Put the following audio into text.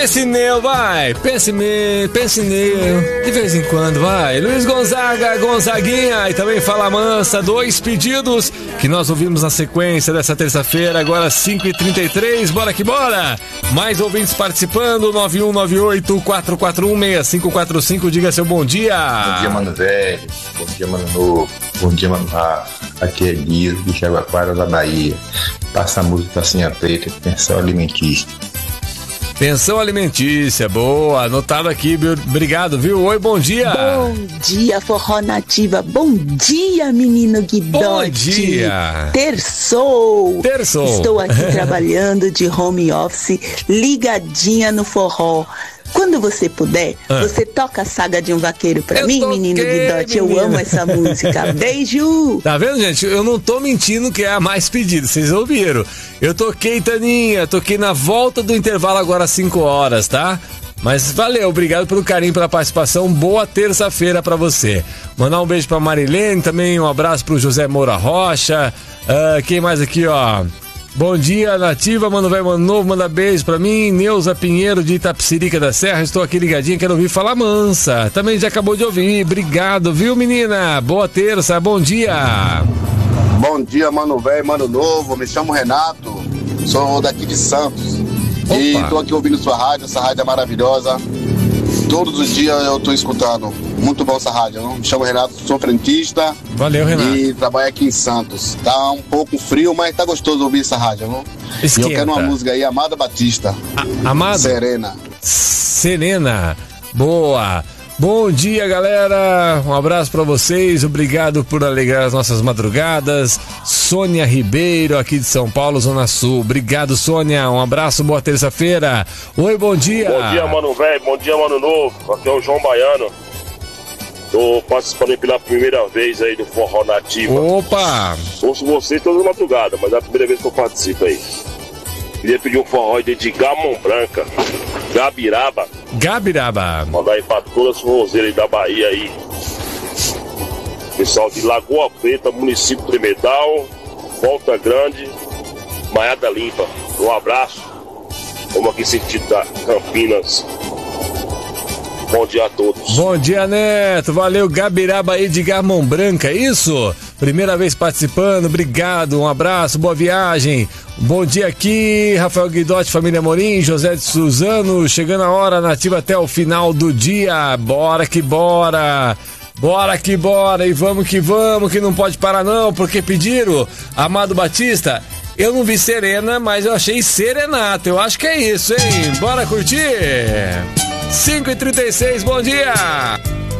Pense nele, vai. Pense nele. De vez em quando, vai. Luiz Gonzaga, Gonzaguinha e também Fala Mansa. 2 pedidos que nós ouvimos na sequência dessa terça-feira, agora 5h33. Bora que bora. Mais ouvintes participando. 9198-441-6545. Diga seu bom dia. Bom dia, mano velho. Bom dia, mano novo. Bom dia, mano Rafa. Aqui é Guido, de Jaguaquara da Bahia. Passa a música Passinha Preta, pensão alimentícia. Pensão alimentícia, boa, anotado aqui, obrigado, viu? Oi, bom dia. Bom dia, Forró Nativa. Bom dia, menino Guidote. Bom dia. Terçou. Estou aqui trabalhando de home office, ligadinha no forró. Quando você puder, você toca a Saga de um Vaqueiro pra mim, menino Guidote. Eu amo essa música. Beijo! Tá vendo, gente? Eu não tô mentindo que é a mais pedida, vocês ouviram. Eu toquei, Taninha, toquei na volta do intervalo agora às 5 horas, tá? Mas valeu, obrigado pelo carinho, pela participação. Boa terça-feira pra você. Mandar um beijo pra Marilene, também um abraço pro José Moura Rocha. Quem mais aqui, ó? Bom dia, Nativa, mano velho, mano novo, manda beijo pra mim. Neuza Pinheiro de Itapecerica da Serra, estou aqui ligadinha, quero ouvir Fala Mansa. Também já acabou de ouvir, obrigado, viu, menina? Boa terça, bom dia. Bom dia, mano velho, mano novo, me chamo Renato, sou daqui de Santos. Opa. E tô aqui ouvindo sua rádio, essa rádio é maravilhosa. Todos os dias eu tô escutando. Muito bom essa rádio. Eu me chamo Renato, sou frentista. Valeu, Renato. E trabalho aqui em Santos. Tá um pouco frio, mas tá gostoso ouvir essa rádio, não? Esquenta. E eu quero uma música aí, Amada Batista. Amada? Serena. Boa. Bom dia, galera. Um abraço pra vocês. Obrigado por alegrar as nossas madrugadas. Sônia Ribeiro, aqui de São Paulo, Zona Sul. Obrigado, Sônia. Um abraço, boa terça-feira. Oi, bom dia. Bom dia, mano velho. Bom dia, mano novo. Aqui é o João Baiano. Tô participando pela primeira vez aí do Forró Nativa. Opa! Ouço vocês toda madrugada, mas é a primeira vez que eu participo aí. Queria pedir um forró aí de Gamão Branca, Gabiraba. Mandar aí pra todas as forrozeiras da Bahia aí. Pessoal de Lagoa Preta, município Tremedal, Volta Grande, Maiada Limpa. Um abraço. Vamos aqui sentido da Campinas. Bom dia a todos. Bom dia, Neto. Valeu, Gabiraba aí de Gamão Branca, é isso? Primeira vez participando, obrigado, um abraço, boa viagem. Bom dia aqui, Rafael Guidotti, família Morim, José de Suzano, chegando a hora nativa até o final do dia. Bora que bora. Bora que bora e vamos, que não pode parar não, porque pediram Amado Batista. Eu não vi Serena, mas eu achei Serenato, eu acho que é isso, hein? Bora curtir? 5h36, bom dia!